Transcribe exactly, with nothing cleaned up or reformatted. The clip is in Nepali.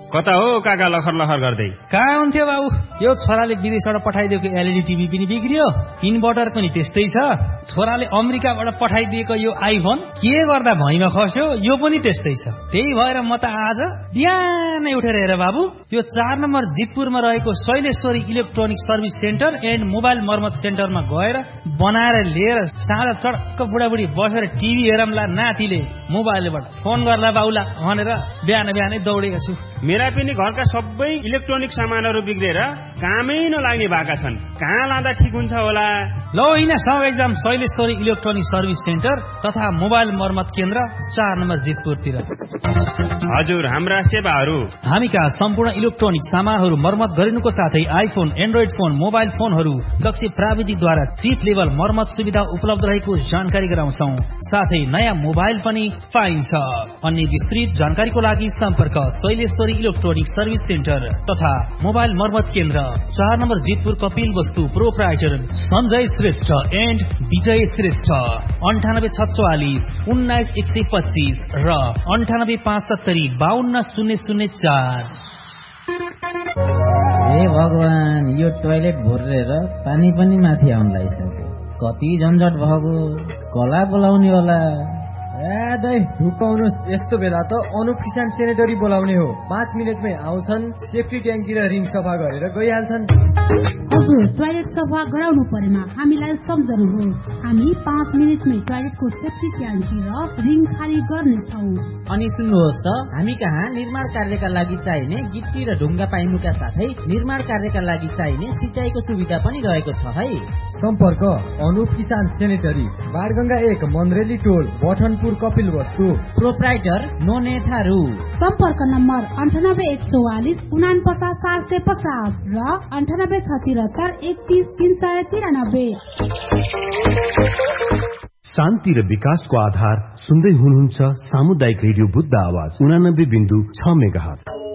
कता हो काका लखर लखर गर्दै? कहाँ हुन्थ्यो बाबु? यो छोराले विदेशबाट पठाइदिएको एलइडी टिभी पनि बिग्रियो, इन्भर्टर पनि त्यस्तै छ। छोराले अमेरिकाबाट पठाइदिएको यो आइफोन के गर्दा भैमा खस्यो, यो पनि त्यस्तै छ। त्यही भएर म त आज बिहानै उठेर हेर बाबु, यो चार नम्बर जितपुरमा रहेको Shaileshwari electronic service centre and mobile मर्मत सेन्टरमा गएर बनाएर लिएर साँझ चड्क बुढाबुढी बसेर टिभी हेरमला नातिले मोबाइलबाट फोन गर्ला बाउला भनेर बिहान बिहानै दौडेको छु। मेरा पनि घरका सबै इलेक्ट्रोनिक सामानहरू बिग्रेर कामै नलाग्ने भएका छन्। कहाँ लाँदा ठिक हुन्छ होला? ल होइन सँगै जाम शैलेश्वरी इलेक्ट्रोनिक सर्भिस सेन्टर तथा मोबाइल मर्मत केन्द्र चार नम्बर जितपुरतिर। हजुर, हाम्रा सेवाहरू हामी कहाँ सम्पूर्ण इलेक्ट्रोनिक सामानहरू मर्मत गरिनुको साथै आइफोन, एन्ड्रोइड फोन, मोबाइल फोनहरू दक्ष प्राविधिकद्वारा चिप लेभल मर्मत सुविधा उपलब्ध रहेको जानकारी गराउँछौ। साथै नयाँ मोबाइल पनि पाइन्छ। अन्य विस्तृत जानकारीको लागि सम्पर्क शैलेश्वरी इलेक्ट्रोनिक सर्भिस सेन्टर तथा मोबाइल मर्मत केन्द्र चार नम्बर जितपुर कपिल वस्तु प्रोप्राइटर सञ्जय श्रेष्ठ एन्ड विजय श्रेष्ठ अन्ठानब्बे छत्वालिस उन्नाइस एक सय पच्चिस र अन्ठानब्बे पाँच सत्तरी बाहन्न शून्य शून्य चार। हे भगवान, यो टोयलेट भोरेर पानी पनि माथि आउन लागिसक्यो। कति झन्झट भएको, कला बोलाउने होला। ए दाइ ढुकाउनुहोस्, यस्तो बेला त अनुप किसान सेनेटरी बोलाउने हो। पाँच मिनटमै आउँछन्, सेफ्टी ट्याङ्की र रिङ सफा गरेर गइहाल्छन्। हजुर, टोयलेट सफा गराउनु परेमा हामीलाई सम्झनुहोस्। हामी पाँच मिनटमै टोयलेटको सेफ्टी ट्याङ्की र रिङ खाली गर्नेछौँ। अनि सुन्नुहोस् त, हामी कहाँ निर्माण कार्यका लागि चाहिने गिट्टी र ढुङ्गा पाइनुका साथै निर्माण कार्यका लागि चाहिने सिँचाइको सुविधा पनि रहेको छ है। सम्पर्क अनुप किसान सेनेटरी, बारगंगा एक, मन्द्रेली टोल, बठनपुर कपिल वस्तु, प्रोप्राइटर नोने थारू। सम्पर्क नम्बर अन्ठानब्बे एक चौवालिस उना पचास चार सय पचास र अन्ठानब्बे छ तिहत्तर एकतिस तीन सय तिरानब्बे। शान्ति र विकासको आधार सुन्दै हुनुहुन्छ सामुदायिक रेडियो बुद्ध आवाज उनानब्बे बिन्दु छ मेगाहर्ज।